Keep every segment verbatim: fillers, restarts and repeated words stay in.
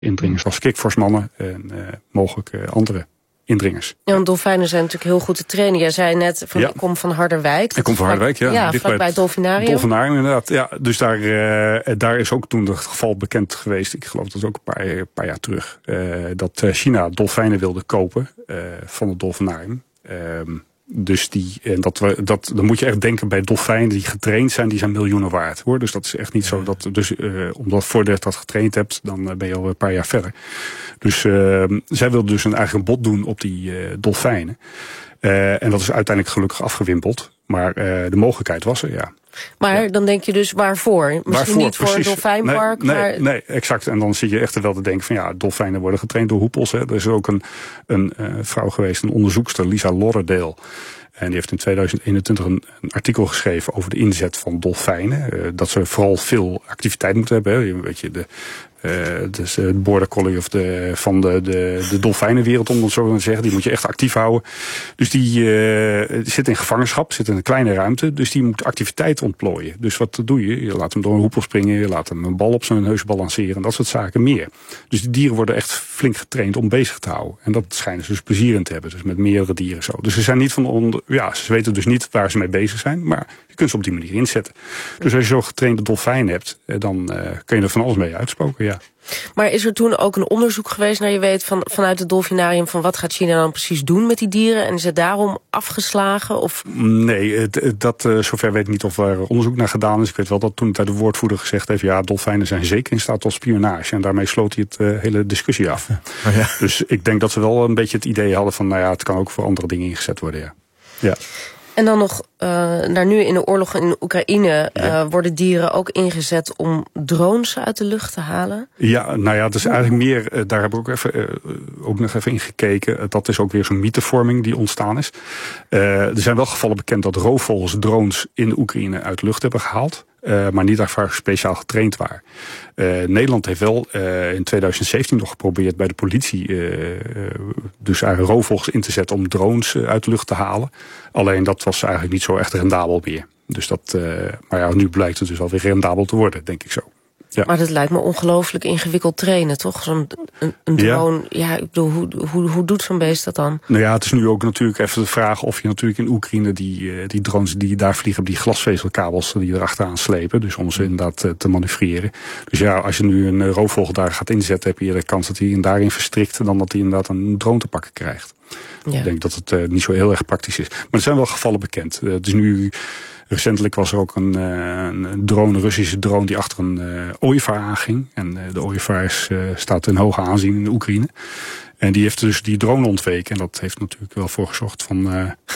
indringers als kikvorsmannen en uh, mogelijk uh, andere indringers. Ja, want dolfijnen zijn natuurlijk heel goed te trainen. Jij zei net, van, ja. ik kom van Harderwijk. Ik kom van Harderwijk, ja. Ja, vlakbij het Dolfinarium. Dolfinarium, inderdaad. Ja, dus daar, uh, daar is ook toen het geval bekend geweest. Ik geloof dat is ook een paar, een paar jaar terug. Uh, dat China dolfijnen wilde kopen uh, van het Dolfinarium. Uh, Dus die, en dat we, dat, dan moet je echt denken bij dolfijnen die getraind zijn, die zijn miljoenen waard, hoor. Dus dat is echt niet zo dat, dus uh, omdat voordat je dat getraind hebt, dan uh, ben je al een paar jaar verder. Dus uh, zij wilden dus een eigen bod doen op die uh, dolfijnen. Uh, en dat is uiteindelijk gelukkig afgewimpeld. Maar uh, de mogelijkheid was er, ja. Maar ja. dan denk je dus waarvoor? Misschien waarvoor, niet voor precies. een dolfijnpark, nee, maar... Nee, nee, exact. En dan zit je echt wel te denken van ja, dolfijnen worden getraind door hoepels. Hè. Er is ook een, een uh, vrouw geweest, een onderzoekster, Lisa Lauderdale. En die heeft in tweeduizend eenentwintig een, een artikel geschreven over de inzet van dolfijnen. Uh, dat ze vooral veel activiteit moeten hebben. Hè. Weet je, de, uh, dus de border collie of de, van de, de, de dolfijnenwereld, om het zo te zeggen. Die moet je echt actief houden. Dus die uh, zit in gevangenschap, zit in een kleine ruimte. Dus die moet activiteit ontplooien. Dus wat doe je? Je laat hem door een hoepel springen. Je laat hem een bal op zijn neus balanceren. En dat soort zaken meer. Dus die dieren worden echt flink getraind om bezig te houden. En dat schijnen ze dus plezier in te hebben. Dus met meerdere dieren zo. Dus ze zijn niet van onder, ja, ze weten dus niet waar ze mee bezig zijn. Maar je kunt ze op die manier inzetten. Dus als je zo'n getrainde dolfijn hebt, dan uh, kun je er van alles mee uitspoken, ja. Maar is er toen ook een onderzoek geweest naar je weet van, vanuit het Dolfinarium van wat gaat China dan precies doen met die dieren? En is het daarom afgeslagen? Of? Nee, dat, uh, zover weet ik niet of er onderzoek naar gedaan is. Ik weet wel dat toen het uit de woordvoerder gezegd heeft, ja, dolfijnen zijn zeker in staat tot spionage. En daarmee sloot hij het uh, hele discussie af. Oh ja. Dus ik denk dat ze wel een beetje het idee hadden van, nou ja, het kan ook voor andere dingen ingezet worden, ja. Ja. En dan nog, uh, naar nu in de oorlog in Oekraïne uh, ja. worden dieren ook ingezet om drones uit de lucht te halen? Ja, nou ja, dat is eigenlijk meer, uh, daar heb ik ook, even, uh, ook nog even in gekeken. Uh, dat is ook weer zo'n mythevorming die ontstaan is. Uh, er zijn wel gevallen bekend dat roofvogels drones in de Oekraïne uit de lucht hebben gehaald. Uh, maar niet daarvoor speciaal getraind waren. Uh, Nederland heeft wel uh, in tweeduizend zeventien nog geprobeerd bij de politie uh, uh, dus eigenlijk roofvogels in te zetten om drones uh, uit de lucht te halen. Alleen dat was eigenlijk niet zo echt rendabel meer. Dus dat, uh, maar ja, nu blijkt het dus alweer rendabel te worden, denk ik zo. Ja. Maar dat lijkt me ongelooflijk ingewikkeld trainen, toch? Zo'n een, een drone, ja, ja ik bedoel, hoe, hoe, hoe doet zo'n beest dat dan? Nou ja, het is nu ook natuurlijk even de vraag of je natuurlijk in Oekraïne die, die drones die daar vliegen, die glasvezelkabels die erachteraan slepen, dus om ze inderdaad te manoeuvreren. Dus ja, als je nu een roofvogel daar gaat inzetten, heb je de kans dat hij daarin verstrikt dan dat hij inderdaad een drone te pakken krijgt. Ja. Ik denk dat het uh, niet zo heel erg praktisch is. Maar er zijn wel gevallen bekend. Uh, het is nu... Recentelijk was er ook een, een drone, een Russische drone die achter een uh, ooievaar aanging. En uh, de ooievaar is, uh, staat in hoge aanzien in de Oekraïne. En die heeft dus die drone ontweken. En dat heeft natuurlijk wel voor gezorgd van...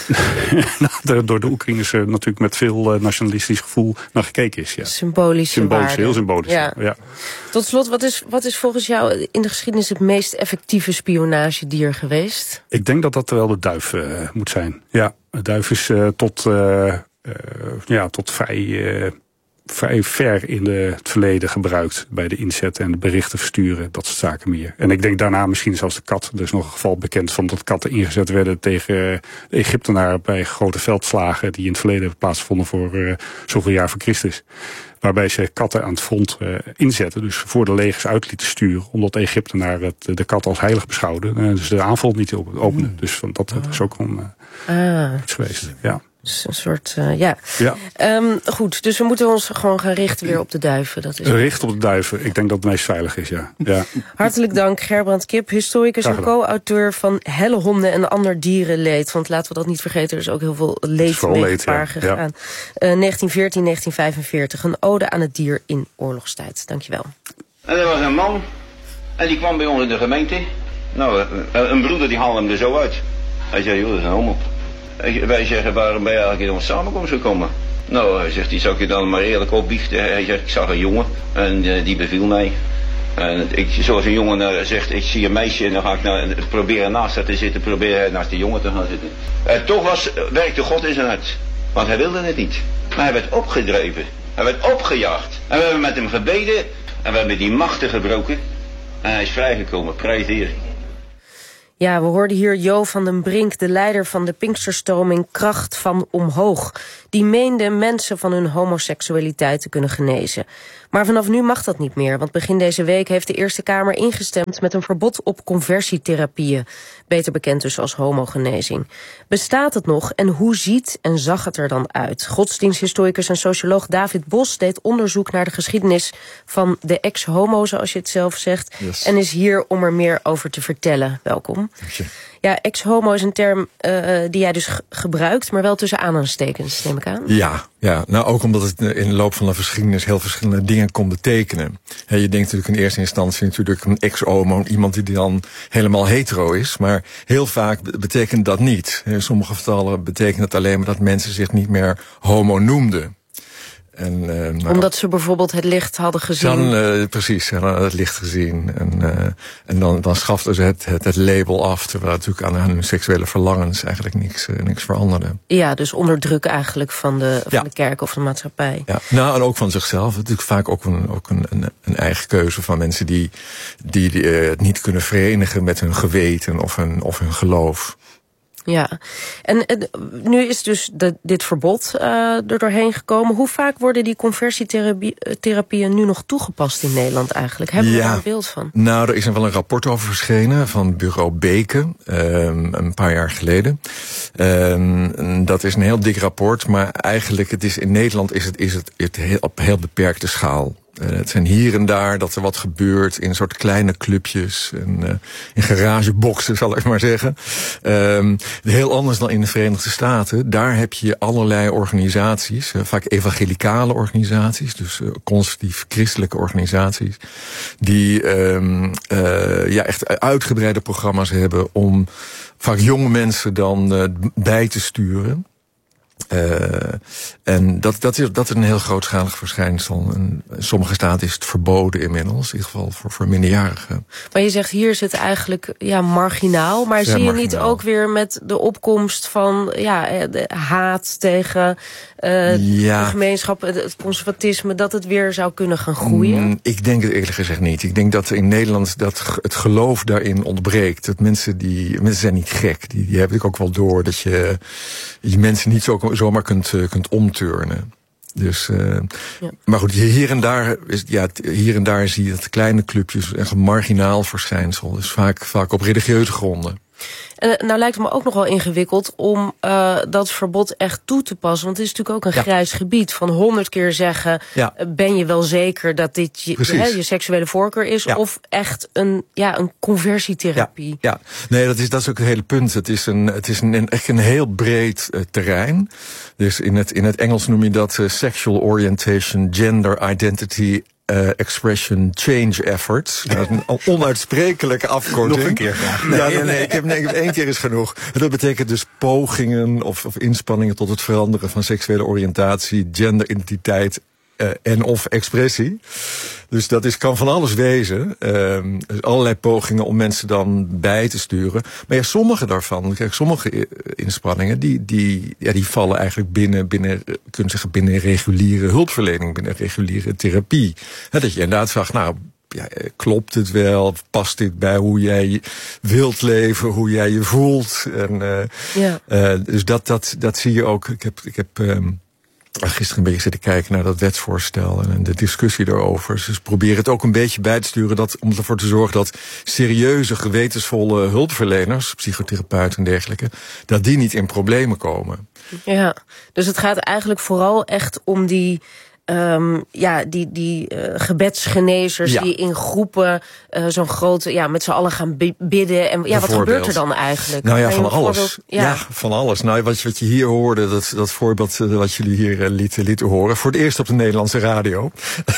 Uh, door de Oekraïners uh, natuurlijk met veel uh, nationalistisch gevoel naar gekeken is. Ja. Symbolische Symbolisch, waarde. Heel symbolisch. Ja. Ja. Tot slot, wat is, wat is volgens jou in de geschiedenis het meest effectieve spionagedier geweest? Ik denk dat dat wel de duif uh, moet zijn. Ja, de duif is uh, tot... Uh, Uh, ja, tot vrij, uh, vrij ver in de, het verleden gebruikt bij de inzet en de berichten versturen, dat soort zaken meer. En ik denk daarna misschien zelfs de kat. Er is nog een geval bekend van dat katten ingezet werden tegen uh, de Egyptenaren bij grote veldslagen die in het verleden plaatsvonden voor uh, zoveel jaar voor Christus. Waarbij ze katten aan het front uh, inzetten, dus voor de legers uit lieten sturen, omdat de Egyptenaren het, de kat als heilig beschouwden. Uh, dus de aanval niet openen. Mm. Dus van, dat oh. is ook een uh, ah. iets geweest. Ja. Dus een soort, uh, ja. ja. Um, goed, dus we moeten ons gewoon gaan richten weer op de duiven. Dat is Richten op de duiven, ik denk dat het meest veilig is, ja. ja. Hartelijk dank, Gerbrand Kip, historicus en co-auteur van Hellehonden en ander dierenleed. Want laten we dat niet vergeten, er is ook heel veel leed mee gepaard ja. gegaan. Ja. Uh, negentien veertien, negentien vijfenveertig, een ode aan het dier in oorlogstijd. Dankjewel. En er was een man, en die kwam bij ons in de gemeente. Nou, een broeder die haalde hem er zo uit. Hij zei, joh, dat is een homo. Wij zeggen, waarom ben je eigenlijk in onze samenkomst gekomen? Nou, hij zegt, die zou ik je dan maar eerlijk opbiechten. Hij zegt, ik zag een jongen en uh, die beviel mij. En ik, zoals een jongen uh, zegt, ik zie een meisje en dan ga ik nou, proberen naast haar te zitten, proberen naast die jongen te gaan zitten. En toch was, werkte God in zijn hart, want hij wilde het niet. Maar hij werd opgedreven, hij werd opgejaagd. En we hebben met hem gebeden en we hebben die machten gebroken. En hij is vrijgekomen, prijs de Heer. Ja, we hoorden hier Jo van den Brink, de leider van de Pinksterstroming Kracht van Omhoog. Die meende mensen van hun homoseksualiteit te kunnen genezen. Maar vanaf nu mag dat niet meer, want begin deze week heeft de Eerste Kamer ingestemd met een verbod op conversietherapieën, beter bekend dus als homogenezing. Bestaat het nog en hoe ziet en zag het er dan uit? Godsdiensthistoricus en socioloog David Bos deed onderzoek naar de geschiedenis van de ex-homo, zoals je het zelf zegt, yes. en is hier om er meer over te vertellen. Welkom. Dank je. Ja, ex-homo is een term uh, die jij dus g- gebruikt, maar wel tussen aanhalingstekens, neem ik aan. Ja, ja, nou ook omdat het in de loop van de geschiedenis heel verschillende dingen kon betekenen. He, je denkt natuurlijk in eerste instantie natuurlijk een ex-homo, iemand die dan helemaal hetero is, maar heel vaak betekent dat niet. In sommige gevallen betekent het alleen maar dat mensen zich niet meer homo noemden. En, uh, nou, Omdat ze bijvoorbeeld het licht hadden gezien. Dan, uh, precies, ze hadden het licht gezien. En, uh, en dan, dan schaften ze het, het, het label af, terwijl natuurlijk aan hun seksuele verlangens eigenlijk niks, uh, niks veranderde. Ja, dus onder druk eigenlijk van de, van ja. de kerk of de maatschappij. Ja, nou en ook van zichzelf. Natuurlijk vaak ook een, ook een, een, een eigen keuze van mensen die, die, die uh, het niet kunnen verenigen met hun geweten of hun, of hun geloof. Ja, en, en nu is dus de, dit verbod uh, er doorheen gekomen. Hoe vaak worden die conversietherapieën nu nog toegepast in Nederland eigenlijk? Hebben we ja, daar een beeld van? Nou, er is er wel een rapport over verschenen van bureau Beke, um, een paar jaar geleden. Um, dat is een heel dik rapport, maar eigenlijk het is in Nederland is het, is het, het heel, op heel beperkte schaal. Uh, het zijn hier en daar dat er wat gebeurt in soort kleine clubjes en uh, in garageboxen, zal ik maar zeggen. Um, heel anders dan in de Verenigde Staten. Daar heb je allerlei organisaties, uh, vaak evangelicale organisaties, dus uh, conservatief christelijke organisaties, die um, uh, ja, echt uitgebreide programma's hebben om vaak jonge mensen dan uh, bij te sturen. Uh, en dat, dat, is, dat is een heel grootschalig verschijnsel. En in sommige staten is het verboden inmiddels, in ieder geval voor, voor minderjarigen. Maar je zegt hier is het eigenlijk ja, marginaal. Maar ja, zie je marginaal. Niet ook weer met de opkomst van ja, de haat tegen uh, ja. de gemeenschap, het conservatisme, dat het weer zou kunnen gaan groeien? Mm, ik denk het eerlijk gezegd niet. Ik denk dat in Nederland dat het geloof daarin ontbreekt. Dat mensen die mensen zijn niet gek. Die, die heb ik ook wel door dat je, je mensen niet zo zomaar kunt, uh, kunt omturnen. Dus, uh, ja. Maar goed, hier en daar is, ja, hier en daar zie je dat kleine clubjes een marginaal verschijnsel. Dus vaak, vaak op religieuze gronden. En nou lijkt het me ook nog wel ingewikkeld om uh, dat verbod echt toe te passen. Want het is natuurlijk ook een ja. grijs gebied. Van honderd keer zeggen, ja. ben je wel zeker dat dit je, hè, je seksuele voorkeur is? Ja. Of echt een, ja, een conversietherapie? Ja, ja. Nee, dat is, dat is ook het hele punt. Het is, een, het is een, echt een heel breed uh, terrein. Dus in het, in het Engels noem je dat uh, sexual orientation, gender identity, Uh, expression change efforts. Dat is een onuitsprekelijke afkorting. Nog een keer graag. Nee, ja, nee, nee, ik heb, nee, ik heb één keer is genoeg. Dat betekent dus pogingen of, of inspanningen tot het veranderen van seksuele oriëntatie, genderidentiteit uh, en of expressie. Dus dat is, kan van alles wezen. Uh, dus allerlei pogingen om mensen dan bij te sturen. Maar ja, sommige daarvan, kijk, sommige inspanningen, die, die, ja, die vallen eigenlijk binnen, binnen, kunnen zeggen, binnen reguliere hulpverlening, binnen reguliere therapie. He, dat je inderdaad zegt, nou, ja, klopt het wel? Past dit bij hoe jij wilt leven, hoe jij je voelt? En, uh, ja. uh, dus dat, dat, dat zie je ook. Ik heb, ik heb um, gisteren een beetje zitten kijken naar dat wetsvoorstel en de discussie daarover. Dus probeer het ook een beetje bij te sturen dat, om ervoor te zorgen dat serieuze, gewetensvolle hulpverleners, psychotherapeuten en dergelijke, dat die niet in problemen komen. Ja, dus het gaat eigenlijk vooral echt om die Um, ja, die, die uh, gebedsgenezers ja. die in groepen uh, zo'n grote, ja, met z'n allen gaan bidden. En ja, wat gebeurt er dan eigenlijk? Nou ja, van alles. Ja. ja, van alles. Nou, wat, wat je hier hoorde, dat, dat voorbeeld uh, wat jullie hier uh, lieten, lieten horen, voor het eerst op de Nederlandse radio.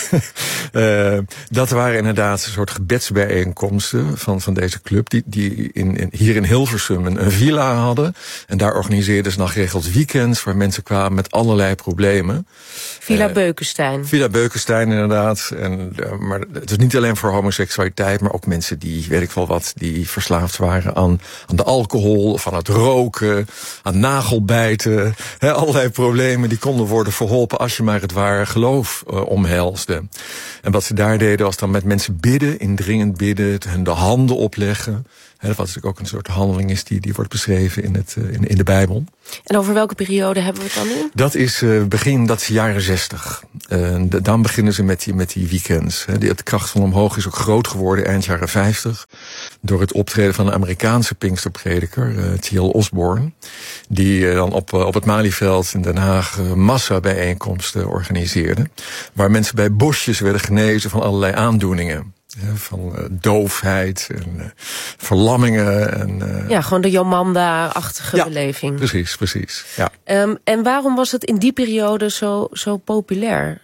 uh, dat waren inderdaad een soort gebedsbijeenkomsten van, van deze club, die, die in, in, hier in Hilversum een, een villa hadden. En daar organiseerden ze nog geregeld weekends waar mensen kwamen met allerlei problemen. Villa uh, Beukenstein. Villa Beukenstein, inderdaad. En, uh, maar het is niet alleen voor homoseksualiteit, maar ook mensen die, weet ik wel wat, die verslaafd waren aan, aan de alcohol, of aan het roken, aan nagelbijten. He, allerlei problemen die konden worden verholpen als je maar het ware geloof uh, omhelsde. En wat ze daar deden was dan met mensen bidden, indringend bidden, hun de handen opleggen. Hè, wat natuurlijk ook een soort handeling is die, die wordt beschreven in, het, uh, in, in de Bijbel. En over welke periode hebben we het dan nu? Dat is uh, begin, dat is jaren zestig. Uh, de, dan beginnen ze met die, met die weekends. Hè. Die, het kracht van omhoog is ook groot geworden eind jaren vijftig. Door het optreden van een Amerikaanse Pinksterprediker, uh, T L Osborne. Die uh, dan op, uh, op het Malieveld in Den Haag uh, massa bijeenkomsten organiseerde. Waar mensen bij bosjes werden genezen van allerlei aandoeningen. Ja, van uh, doofheid en uh, verlammingen. En, uh... Ja, gewoon de Jomanda-achtige ja, beleving. Precies, precies. Ja. Um, en waarom was het in die periode zo, zo populair?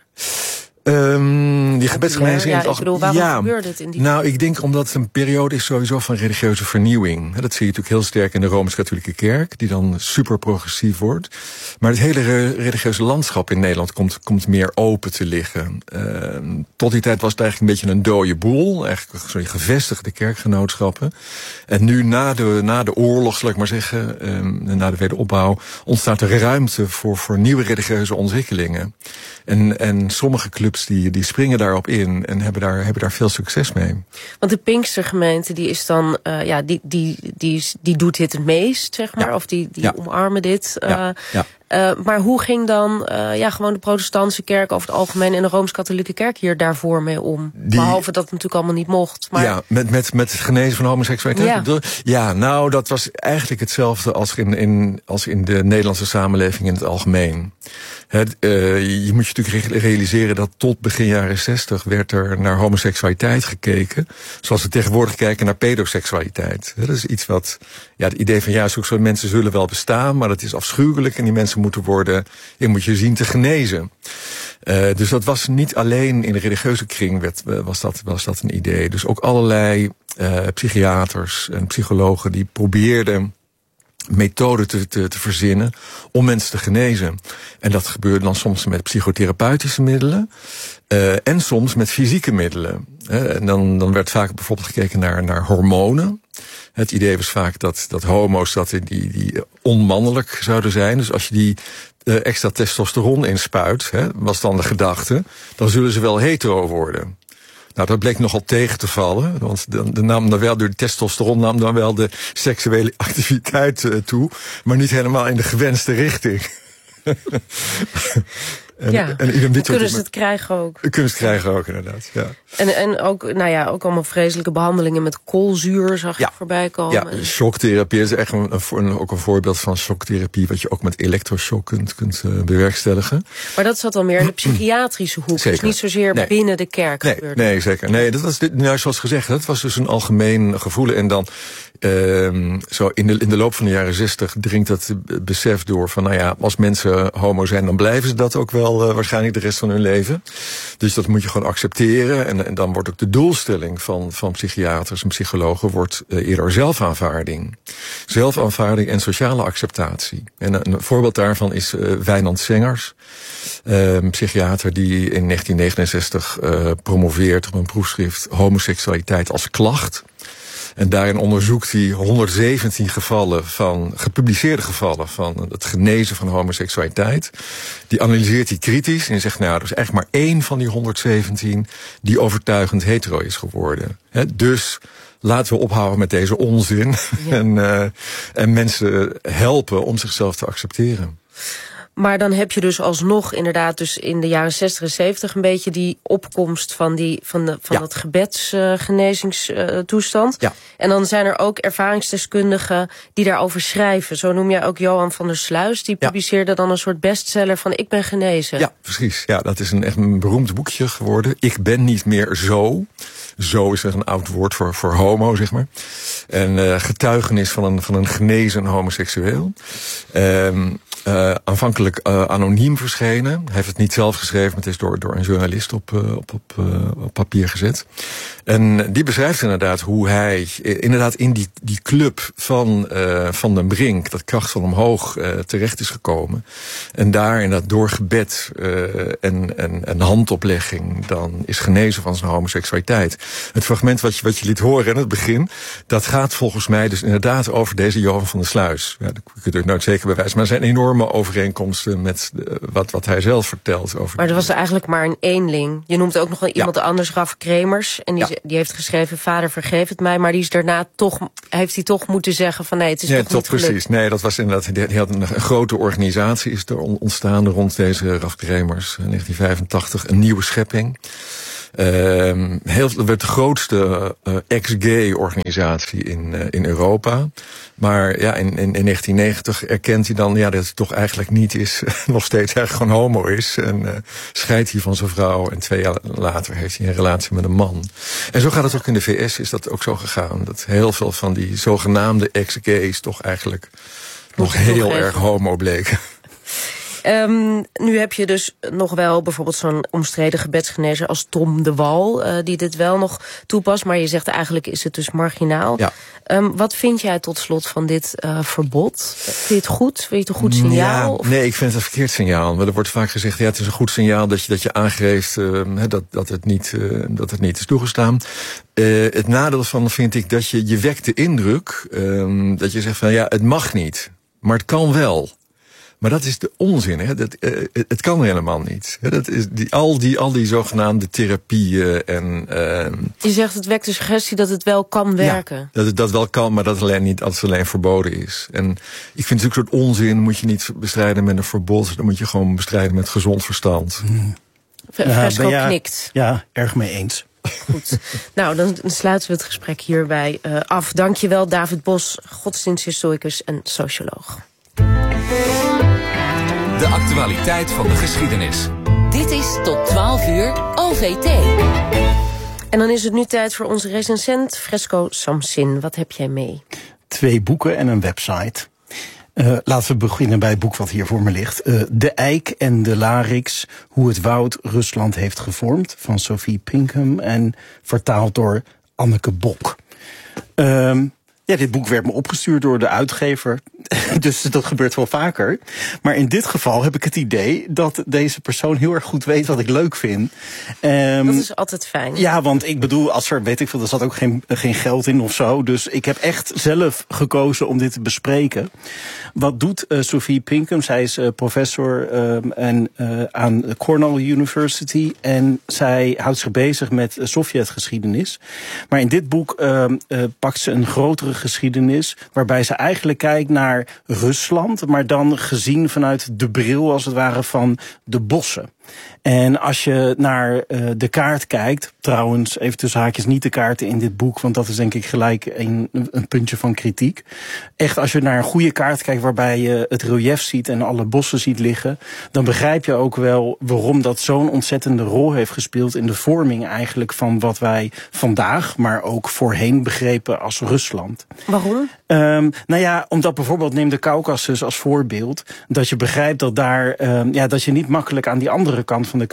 Um, die gebedsgenezing ja, in het ik bedoel, waarom ja, gebeurde het in die Nou, ik denk omdat het een periode is sowieso van religieuze vernieuwing. Dat zie je natuurlijk heel sterk in de Rooms-Katholieke Kerk, die dan super progressief wordt. Maar het hele religieuze landschap in Nederland komt, komt meer open te liggen. Uh, tot die tijd was het eigenlijk een beetje een dode boel. Eigenlijk sorry, gevestigde kerkgenootschappen. En nu na de, na de oorlog, zal ik maar zeggen, um, na de wederopbouw, ontstaat er ruimte voor, voor nieuwe religieuze ontwikkelingen. En, en sommige clubs die, die springen daarop in en hebben daar, hebben daar veel succes mee. Want de Pinkstergemeente die is dan, uh, ja, die, die, die, is, die doet dit het meest, zeg maar, ja. of die, die ja. omarmen dit. Uh, ja. Ja. Uh, maar hoe ging dan uh, ja, gewoon de protestantse kerk over het algemeen en de Rooms-Katholieke Kerk hier daarvoor mee om? Die, Behalve dat het natuurlijk allemaal niet mocht. Maar... Ja, met, met, met het genezen van homoseksualiteit. Ja. ja, nou, dat was eigenlijk hetzelfde als in, in, als in de Nederlandse samenleving in het algemeen. Het, uh, je moet je natuurlijk realiseren dat tot begin jaren zestig werd er naar homoseksualiteit gekeken, zoals we tegenwoordig kijken naar pedoseksualiteit. Dat is iets wat, ja, het idee van ja, zulke soort mensen zullen wel bestaan, maar dat is afschuwelijk en die mensen moeten worden, je moet je zien te genezen. Uh, dus dat was niet alleen in de religieuze kring werd, was, dat, was dat een idee. Dus ook allerlei uh, psychiaters en psychologen die probeerden methoden te, te, te verzinnen om mensen te genezen. En dat gebeurde dan soms met psychotherapeutische middelen uh, en soms met fysieke middelen. Uh, en dan, dan werd vaak bijvoorbeeld gekeken naar, naar hormonen. Het idee was vaak dat, dat homo's dat die, die onmannelijk zouden zijn. Dus als je die uh, extra testosteron inspuit, hè, was dan de gedachte, dan zullen ze wel hetero worden. Nou, dat bleek nogal tegen te vallen, want de, de nam dan wel, door de testosteron nam dan wel de seksuele activiteit uh, toe, maar niet helemaal in de gewenste richting. En, ja, en dan kunnen ze het krijgen ook. Kunnen ze het krijgen ook, inderdaad. Ja. En, en ook, nou ja, ook allemaal vreselijke behandelingen met koolzuur zag je ja. voorbij komen. Ja, shocktherapie is echt een, een, ook een voorbeeld van shocktherapie, wat je ook met elektroshock kunt, kunt uh, bewerkstelligen. Maar dat zat dan meer in de psychiatrische hoek, zeker. Dus niet zozeer nee. binnen de kerk nee, gebeurde. Nee, zeker. Nee, dat was, nou, zoals gezegd, dat was dus een algemeen gevoel. En dan Uh, zo in de, in de loop van de jaren zestig dringt dat besef door van, nou ja, als mensen homo zijn, dan blijven ze dat ook wel uh, waarschijnlijk de rest van hun leven. Dus dat moet je gewoon accepteren. En, en dan wordt ook de doelstelling van, van psychiaters en psychologen wordt uh, eerder zelfaanvaarding. Zelfaanvaarding en sociale acceptatie. En een, een voorbeeld daarvan is uh, Wijnand Sengers, uh, een psychiater die in negentien negenenzestig uh, promoveert op een proefschrift homoseksualiteit als klacht. En daarin onderzoekt hij honderdzeventien gevallen van, gepubliceerde gevallen van het genezen van homoseksualiteit. Die analyseert hij kritisch en zegt, nou, er is eigenlijk maar één van die honderdzeventien die overtuigend hetero is geworden. He, dus laten we ophouden met deze onzin ja. en, uh, en mensen helpen om zichzelf te accepteren. Maar dan heb je dus alsnog inderdaad dus in de jaren zestig en zeventig een beetje die opkomst van, die, van, de, van ja. dat gebedsgenezingstoestand. Uh, ja. En dan zijn er ook ervaringsdeskundigen die daarover schrijven. Zo noem jij ook Johan van der Sluis. Die publiceerde ja. dan een soort bestseller van Ik ben genezen. Ja, precies. Ja, dat is een echt een beroemd boekje geworden. Ik ben niet meer zo. Zo is een oud woord voor, voor homo, zeg maar. En uh, getuigenis van een, van een genezen homoseksueel. Um, Uh, aanvankelijk uh, anoniem verschenen. Hij heeft het niet zelf geschreven, maar het is door, door een journalist op, uh, op, op, uh, op papier gezet. En die beschrijft inderdaad hoe hij inderdaad in die, die club van, uh, van den Brink, dat kracht van omhoog, uh, terecht is gekomen. En daar inderdaad door gebed uh, en, en, en handoplegging dan is genezen van zijn homoseksualiteit. Het fragment wat je, wat je liet horen in het begin, dat gaat volgens mij dus inderdaad over deze Johan van der Sluis. Ja, dat kun je het nooit zeker bewijzen, maar zijn enorm enorme overeenkomsten met de, wat, wat hij zelf vertelt. Over maar er was er eigenlijk maar een eenling. Je noemt ook nog wel iemand ja. anders, Raf Kremers. En die, ja. die heeft geschreven, vader vergeef het mij. Maar die is daarna toch, heeft hij toch moeten zeggen van nee, het is nee, toch niet precies. gelukt. Nee, dat was inderdaad, die had een, een grote organisatie is er ontstaan rond deze Raf Kremers. In negentien vijfentachtig, een nieuwe schepping. Uh, heel, het werd de grootste uh, ex-gay organisatie in, uh, in Europa. Maar ja, in, in, in negentien negentig erkent hij dan ja, dat het toch eigenlijk niet is. Nog steeds eigenlijk gewoon homo is. En uh, scheidt hij van zijn vrouw. En twee jaar later heeft hij een relatie met een man. En zo gaat het ook in de V S, is dat ook zo gegaan. Dat heel veel van die zogenaamde ex-gays toch eigenlijk nog heel erg homo bleken. Um, nu heb je dus nog wel bijvoorbeeld zo'n omstreden gebedsgenezer als Tom de Wal, uh, die dit wel nog toepast. Maar je zegt eigenlijk is het dus marginaal. Ja. Um, wat vind jij tot slot van dit uh, verbod? Vind je het goed? Vind je het een goed signaal? Ja, of? Nee, ik vind het een verkeerd signaal. Maar er wordt vaak gezegd, ja, het is een goed signaal dat je, dat je aangeeft uh, dat, dat, het niet, uh, dat het niet is toegestaan. Uh, het nadeel van vind ik dat je, je wekt de indruk uh, dat je zegt van ja, het mag niet, maar het kan wel. Maar dat is de onzin, hè? Dat, uh, het kan helemaal niet. Dat is die, al, die, al die zogenaamde therapieën en... Uh, je zegt het wekt de suggestie dat het wel kan werken. Ja, dat het dat wel kan, maar dat het alleen niet als het alleen verboden is. En ik vind het ook een soort onzin, moet je niet bestrijden met een verbod. Dan moet je gewoon bestrijden met gezond verstand. Hmm. Fresco ja, knikt. Ja, erg mee eens. Goed. Nou, dan sluiten we het gesprek hierbij uh, af. Dank je wel, David Bos, godsdiensthistoricus en socioloog. De actualiteit van de geschiedenis. Dit is tot twaalf uur O V T. En dan is het nu tijd voor onze recensent Fresco Samsin. Wat heb jij mee? Twee boeken en een website. Uh, laten we beginnen bij het boek wat hier voor me ligt. Uh, De Eik en de Larix, hoe het woud Rusland heeft gevormd. Van Sophie Pinkham en vertaald door Anneke Bok. Um, Ja, dit boek werd me opgestuurd door de uitgever. Dus dat gebeurt wel vaker. Maar in dit geval heb ik het idee dat deze persoon heel erg goed weet wat ik leuk vind. Um, dat is altijd fijn. Ja, want ik bedoel, als er, weet ik veel, er zat ook geen, geen geld in of zo. Dus ik heb echt zelf gekozen om dit te bespreken. Wat doet uh, Sophie Pinkham? Zij is uh, professor um, en, uh, aan Cornell University. En zij houdt zich bezig met uh, Sovjetgeschiedenis. Maar in dit boek uh, uh, pakt ze een grotere geschiedenis, waarbij ze eigenlijk kijkt naar Rusland, maar dan gezien vanuit de bril, als het ware, van de bossen. En als je naar uh, de kaart kijkt, trouwens, even tussen haakjes, niet de kaarten in dit boek, want dat is denk ik gelijk een, een puntje van kritiek. Echt, als je naar een goede kaart kijkt waarbij je het relief ziet en alle bossen ziet liggen, dan begrijp je ook wel waarom dat zo'n ontzettende rol heeft gespeeld in de vorming eigenlijk van wat wij vandaag, maar ook voorheen begrepen als Rusland. Waarom? Um, nou ja, omdat bijvoorbeeld, neem de Caucasus als voorbeeld, dat je begrijpt dat daar, um, ja, dat je niet makkelijk aan die andere kant van de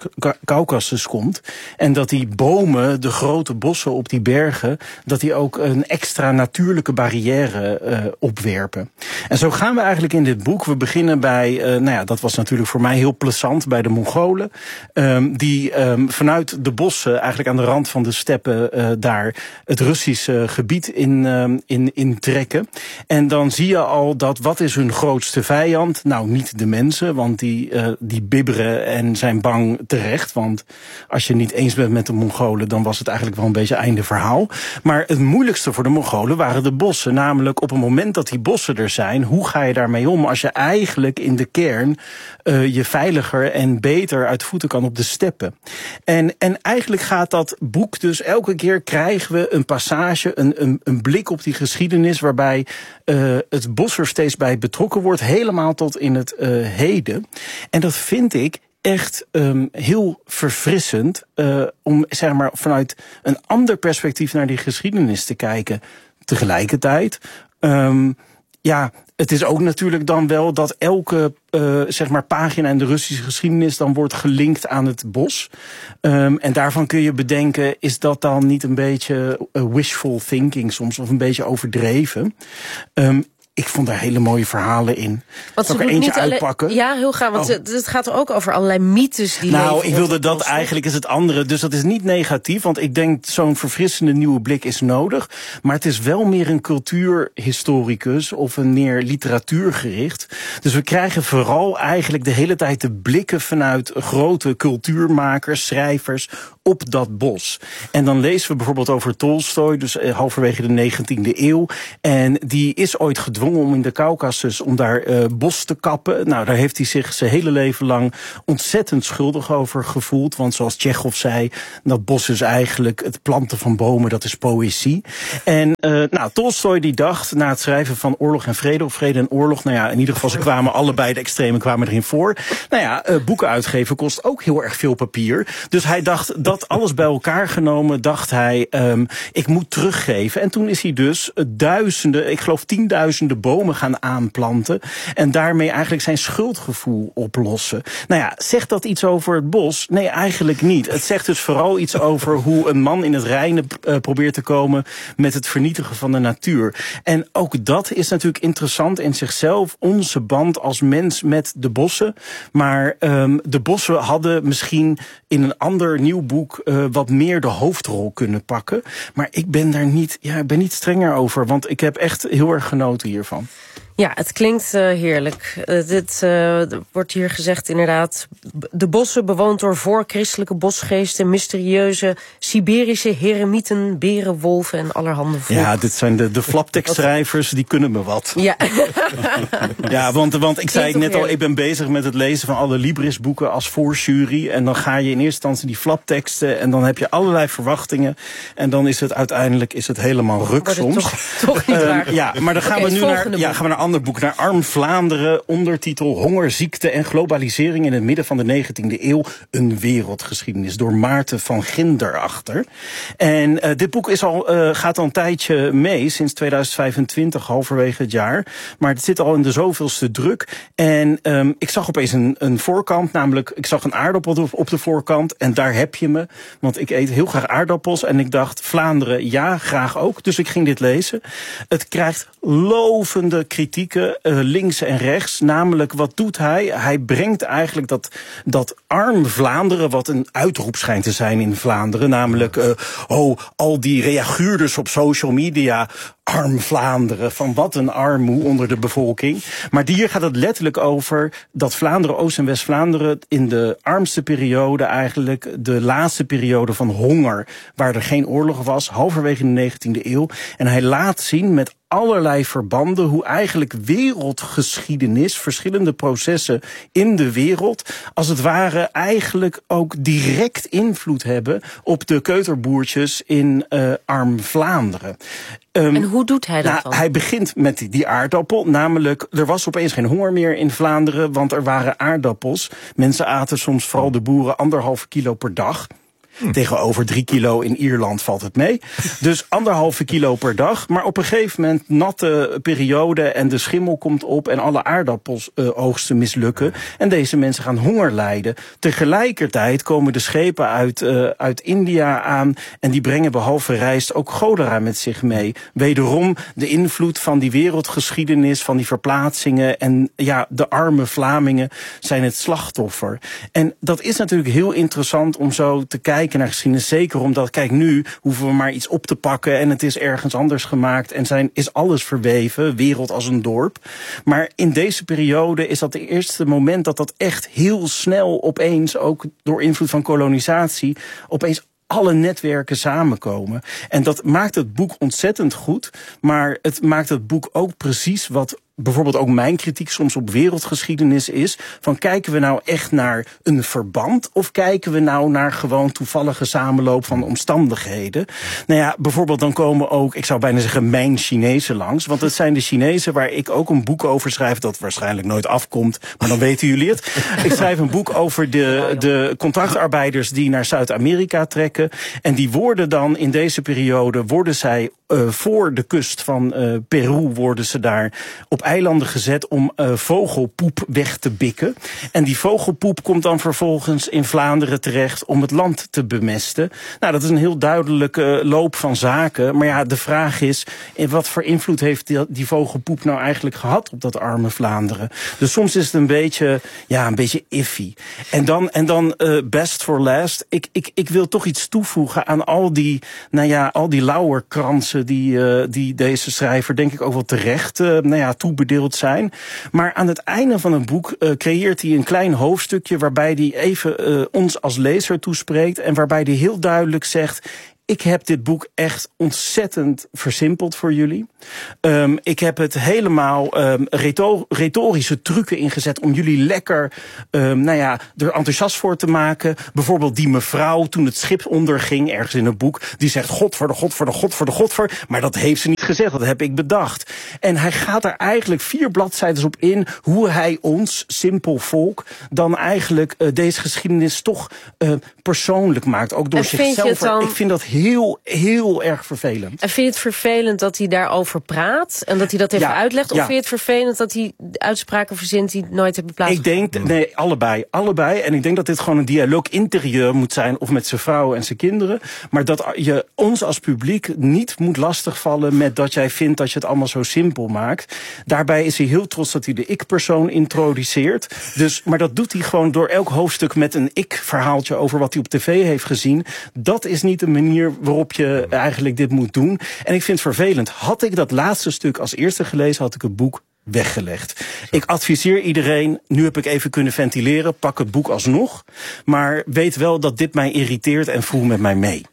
Caucasus komt. En dat die bomen, de grote bossen op die bergen, dat die ook een extra natuurlijke barrière uh, opwerpen. En zo gaan we eigenlijk in dit boek. We beginnen bij, uh, nou ja, dat was natuurlijk voor mij heel plezant, bij de Mongolen. Um, die um, vanuit de bossen, eigenlijk aan de rand van de steppen, uh, daar het Russische gebied in, um, in, in trekken. En dan zie je al dat, wat is hun grootste vijand? Nou, niet de mensen, want die, uh, die bibberen en zijn bang terecht. Want als je niet eens bent met de Mongolen, dan was het eigenlijk wel een beetje einde verhaal. Maar het moeilijkste voor de Mongolen waren de bossen. Namelijk op het moment dat die bossen er zijn, hoe ga je daarmee om als je eigenlijk in de kern uh, je veiliger en beter uit voeten kan op de steppen. En, en eigenlijk gaat dat boek dus elke keer krijgen we een passage, een, een, een blik op die geschiedenis waarbij uh, het bos er steeds bij betrokken wordt, helemaal tot in het uh, heden. En dat vind ik echt um, heel verfrissend, uh, om zeg maar vanuit een ander perspectief naar die geschiedenis te kijken. Tegelijkertijd, um, ja, het is ook natuurlijk dan wel dat elke uh, zeg maar pagina in de Russische geschiedenis dan wordt gelinkt aan het bos. Um, en daarvan kun je bedenken, is dat dan niet een beetje uh, wishful thinking soms, of een beetje overdreven? Um, ik vond daar hele mooie verhalen in. Wat Zal ik er eentje uitpakken? Alleen, ja, heel graag, want oh. het gaat er ook over allerlei mythes die Nou, leven ik wilde dat eigenlijk is het andere. Dus dat is niet negatief, want ik denk zo'n verfrissende nieuwe blik is nodig. Maar het is wel meer een cultuurhistoricus of een meer literatuurgericht. Dus we krijgen vooral eigenlijk de hele tijd de blikken vanuit grote cultuurmakers, schrijvers op dat bos. En dan lezen we bijvoorbeeld over Tolstoj, dus halverwege de negentiende eeuw. En die is ooit gedwongen om in de Kaukasus om daar uh, bos te kappen. Nou, daar heeft hij zich zijn hele leven lang ontzettend schuldig over gevoeld. Want zoals Tsjechov zei, dat bos is eigenlijk het planten van bomen, dat is poëzie. En uh, nou, Tolstoj die dacht na het schrijven van Oorlog en Vrede, of Vrede en Oorlog, nou ja, in ieder geval ze kwamen allebei, de extremen kwamen erin voor. Nou ja, uh, boeken uitgeven kost ook heel erg veel papier. Dus hij dacht, dat alles bij elkaar genomen, dacht hij, um, ik moet teruggeven. En toen is hij dus duizenden, ik geloof tienduizenden bomen gaan aanplanten. En daarmee eigenlijk zijn schuldgevoel oplossen. Nou ja, zegt dat iets over het bos? Nee, eigenlijk niet. Het zegt dus vooral iets over hoe een man in het reine uh, probeert te komen met het vernietigen van de natuur. En ook dat is natuurlijk interessant in zichzelf, onze band als mens met de bossen. Maar um, de bossen hadden misschien in een ander nieuw boek uh, wat meer de hoofdrol kunnen pakken. Maar ik ben daar niet, ja, ik ben niet strenger over, want ik heb echt heel erg genoten hiervan. Ja, het klinkt uh, heerlijk. Uh, dit uh, wordt hier gezegd inderdaad. De bossen bewoond door voorchristelijke bosgeesten, mysterieuze Siberische heremieten, beren, wolven en allerhande volk. Ja, dit zijn de, de flaptekstschrijvers, die kunnen me wat. Ja, ja want, want ik zei net al, ik ben bezig met het lezen van alle Libris-boeken als voorjury. En dan ga je in eerste instantie die flapteksten en dan heb je allerlei verwachtingen. En dan is het uiteindelijk is het helemaal ruk soms. Toch, toch niet waar. Uh, ja, maar dan gaan okay, we nu naar, ja, gaan we naar ander boek, naar Arm Vlaanderen, ondertitel Honger, ziekte en globalisering in het midden van de negentiende eeuw, een wereldgeschiedenis, door Maarten van Ginderachter. En uh, dit boek is al, uh, gaat al een tijdje mee, sinds tweeduizend vijfentwintig, halverwege het jaar, maar het zit al in de zoveelste druk. En um, ik zag opeens een, een voorkant, namelijk ik zag een aardappel op de voorkant en daar heb je me, want ik eet heel graag aardappels en ik dacht, Vlaanderen, ja, graag ook, dus ik ging dit lezen. Het krijgt lovende kritieken, uh, links en rechts. Namelijk, wat doet hij? Hij brengt eigenlijk dat, dat arm Vlaanderen, wat een uitroep schijnt te zijn in Vlaanderen. Namelijk, uh, oh, al die reaguurders op social media, arm Vlaanderen, van wat een armoe onder de bevolking. Maar hier gaat het letterlijk over dat Vlaanderen, Oost- en West-Vlaanderen in de armste periode eigenlijk, de laatste periode van honger, waar er geen oorlog was, halverwege de negentiende eeuw. En hij laat zien met allerlei verbanden hoe eigenlijk wereldgeschiedenis, verschillende processen in de wereld, als het ware eigenlijk ook direct invloed hebben op de keuterboertjes in uh, arm Vlaanderen. Um, en hoe doet hij dat nou, dan? Hij begint met die, die aardappel, namelijk er was opeens geen honger meer in Vlaanderen, want er waren aardappels. Mensen aten soms, vooral de boeren, anderhalve kilo per dag. Hm. Tegenover drie kilo in Ierland valt het mee. Dus anderhalve kilo per dag. Maar op een gegeven moment natte periode en de schimmel komt op en alle aardappelsoogsten uh, mislukken. En deze mensen gaan honger lijden. Tegelijkertijd komen de schepen uit, uh, uit India aan en die brengen behalve rijst ook cholera met zich mee. Wederom de invloed van die wereldgeschiedenis, van die verplaatsingen en ja, de arme Vlamingen zijn het slachtoffer. En dat is natuurlijk heel interessant om zo te kijken naar geschiedenis, zeker omdat, kijk, nu hoeven we maar iets op te pakken en het is ergens anders gemaakt en zijn, is alles verweven, wereld als een dorp. Maar in deze periode is dat het eerste moment dat dat echt heel snel opeens, ook door invloed van kolonisatie, opeens alle netwerken samenkomen. En dat maakt het boek ontzettend goed, maar het maakt het boek ook precies wat bijvoorbeeld ook mijn kritiek soms op wereldgeschiedenis is, van kijken we nou echt naar een verband of kijken we nou naar gewoon toevallige samenloop van omstandigheden? Nou ja, bijvoorbeeld dan komen ook, ik zou bijna zeggen, mijn Chinezen langs, want het zijn de Chinezen waar ik ook een boek over schrijf, dat waarschijnlijk nooit afkomt, maar dan weten jullie het. Ik schrijf een boek over de, de contractarbeiders die naar Zuid-Amerika trekken en die worden dan in deze periode, worden zij uh, voor de kust van uh, Peru worden ze daar op eilanden gezet om uh, vogelpoep weg te bikken. En die vogelpoep komt dan vervolgens in Vlaanderen terecht om het land te bemesten. Nou, dat is een heel duidelijke loop van zaken. Maar ja, de vraag is, wat voor invloed heeft die, die vogelpoep nou eigenlijk gehad op dat arme Vlaanderen? Dus soms is het een beetje, ja, een beetje iffy. En dan, en dan uh, best for last. Ik, ik, ik wil toch iets toevoegen aan al die, nou ja, al die lauwerkransen die, uh, die deze schrijver denk ik ook wel terecht uh, nou ja, toebedeeld zijn. Maar aan het einde van het boek uh, creëert hij een klein hoofdstukje waarbij hij even uh, ons als lezer toespreekt en waarbij hij heel duidelijk zegt: ik heb dit boek echt ontzettend versimpeld voor jullie. Um, ik heb het helemaal um, retor- retorische trucken ingezet om jullie lekker um, nou ja, er enthousiast voor te maken. Bijvoorbeeld die mevrouw toen het schip onderging, ergens in een boek, die zegt God voor de God voor de God voor de God voor. Maar dat heeft ze niet gezegd, dat heb ik bedacht. En hij gaat er eigenlijk vier bladzijden op in hoe hij ons, simpel volk, dan eigenlijk uh, deze geschiedenis toch uh, persoonlijk maakt. Ook door zichzelf. Dan... Ik vind dat heel, heel erg vervelend. En vind je het vervelend dat hij daarover praat en dat hij dat even ja, uitlegt? Of ja. vind je het vervelend dat hij uitspraken verzint die nooit hebben plaatsgevonden? Ik denk, nee, allebei. Allebei. En ik denk dat dit gewoon een dialoog interieur moet zijn, of met zijn vrouw en zijn kinderen. Maar dat je ons als publiek niet moet lastigvallen met dat jij vindt dat je het allemaal zo simpel maakt. Daarbij is hij heel trots dat hij de ik-persoon introduceert. Dus, maar dat doet hij gewoon door elk hoofdstuk met een ik-verhaaltje over wat hij op tv heeft gezien. Dat is niet de manier waarop je eigenlijk dit moet doen. En ik vind het vervelend. Had ik dat laatste stuk als eerste gelezen, had ik het boek weggelegd. Ik adviseer iedereen, nu heb ik even kunnen ventileren, pak het boek alsnog. Maar weet wel dat dit mij irriteert en voel met mij mee.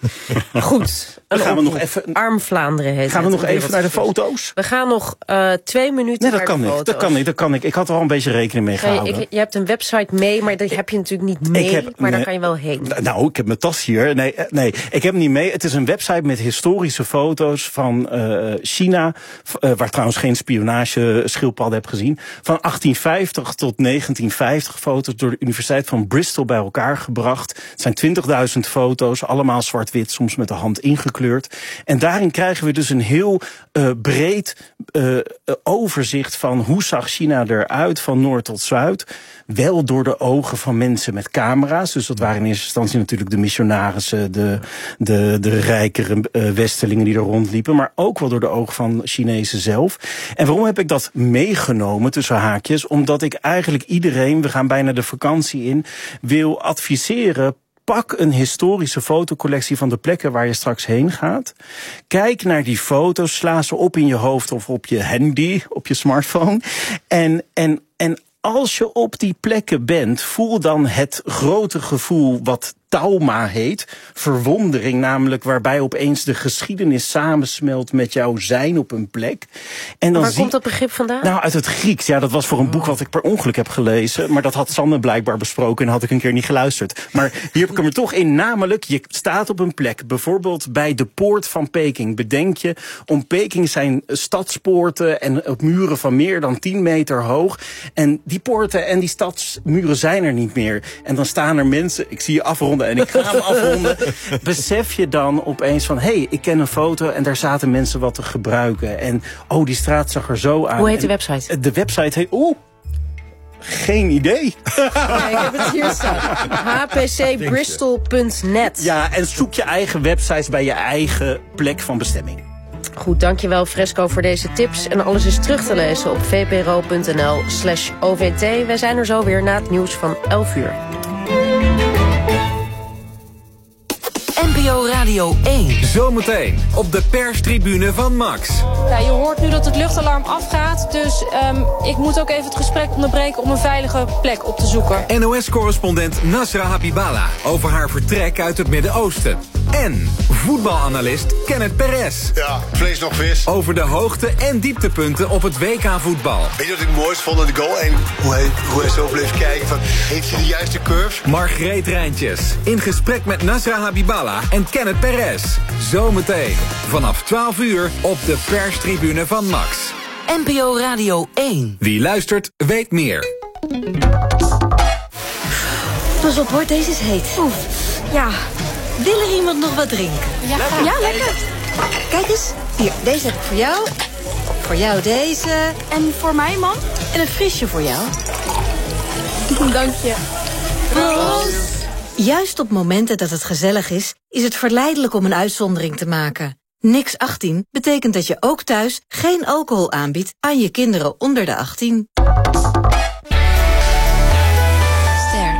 Goed. Dan gaan we nog even. Arm Vlaanderen heet Gaan we nog even naar de foto's? We gaan nog uh, twee minuten nee, dat naar kan de niet. foto's. Dat kan niet. Dat kan ik. Ik had er al een beetje rekening mee gehouden. Nee, ik, je hebt een website mee, maar dat heb je natuurlijk niet mee. Heb, maar nee, daar kan je wel heen. Nou, ik heb mijn tas hier. Nee, nee, ik heb hem niet mee. Het is een website met historische foto's van uh, China, uh, waar trouwens geen spionage schildpadden heb gezien. Van achttien vijftig tot negentien vijftig foto's door de Universiteit van Bristol bij elkaar gebracht. Het zijn twintigduizend foto's, allemaal zwart-wit, soms met de hand ingekleurd. En daarin krijgen we dus een heel uh, breed uh, overzicht van hoe zag China eruit van noord tot zuid. Wel door de ogen van mensen met camera's. Dus dat waren in eerste instantie natuurlijk de missionarissen, de, de, de rijkere uh, westerlingen die er rondliepen. Maar ook wel door de ogen van Chinezen zelf. En waarom heb ik dat meegenomen tussen haakjes? Omdat ik eigenlijk iedereen, we gaan bijna de vakantie in, wil adviseren. Pak een historische fotocollectie van de plekken waar je straks heen gaat. Kijk naar die foto's, sla ze op in je hoofd of op je handy, op je smartphone. En, en, en als je op die plekken bent, voel dan het grote gevoel wat Tauma heet. Verwondering namelijk, waarbij opeens de geschiedenis samensmelt met jouw zijn op een plek. En dan waar zie... komt dat begrip vandaan? Nou, uit het Grieks. Ja, dat was voor een boek wat ik per ongeluk heb gelezen. Maar dat had Sanne blijkbaar besproken en had ik een keer niet geluisterd. Maar hier heb ik hem er toch in. Namelijk, je staat op een plek, bijvoorbeeld bij de poort van Peking. Bedenk je, om Peking zijn stadspoorten en op muren van meer dan tien meter hoog. En die poorten en die stadsmuren zijn er niet meer. En dan staan er mensen, ik zie je afronden en ik ga hem afronden. Besef je dan opeens van, hé, hey, ik ken een foto en daar zaten mensen wat te gebruiken. En oh, die straat zag er zo aan. Hoe heet de website? De website heet, oeh, geen idee. Ja, ik heb het hier staan. h p c bristol punt net. Ja, en zoek je eigen websites bij je eigen plek van bestemming. Goed, dankjewel Fresco voor deze tips. En alles is terug te lezen op vpro.nl slash OVT. Wij zijn er zo weer na het nieuws van elf uur. N P O Radio één. Zometeen op de perstribune van Max. Ja, je hoort nu dat het luchtalarm afgaat. Dus um, ik moet ook even het gesprek onderbreken om een veilige plek op te zoeken. N O S-correspondent Nasra Habiballa over haar vertrek uit het Midden-Oosten. En voetbalanalist Kenneth Perez. Ja, vlees nog vis. Over de hoogte- en dieptepunten op het W K-voetbal. Weet je wat ik het mooist vond aan de goal? En hoe hij, hoe hij zo bleef kijken van, heeft hij de juiste curve? Margreet Rijntjes in gesprek met Nasra Habiballa en Kenneth Perez. Zometeen vanaf twaalf uur op de perstribune van Max. N P O Radio één. Wie luistert, weet meer. Pas op hoor, deze is heet. Oeh, ja. Wil er iemand nog wat drinken? Ja, ja, lekker. Kijk eens, hier, deze heb ik voor jou. Voor jou deze. En voor mij, man? En een frisje voor jou. Dank je. Proost! Juist op momenten dat het gezellig is, is het verleidelijk om een uitzondering te maken. Niks achttien betekent dat je ook thuis geen alcohol aanbiedt aan je kinderen onder de achttien. Ster.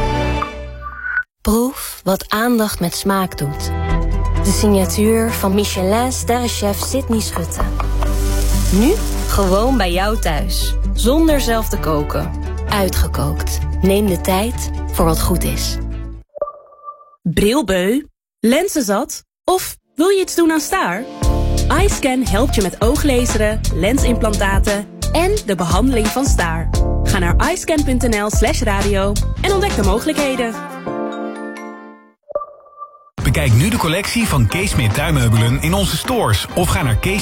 Proef wat aandacht met smaak doet. De signatuur van Michelin-sterrenchef Sydney Schutte. Nu gewoon bij jou thuis. Zonder zelf te koken. Uitgekookt. Neem de tijd voor wat goed is. Brilbeu? Lenzenzat? Of wil je iets doen aan staar? iScan helpt je met ooglezeren, lensimplantaten en de behandeling van staar. Ga naar iscan.nl slash radio en ontdek de mogelijkheden. Bekijk nu de collectie van Kees Smit Tuinmeubelen in onze stores of ga naar Kees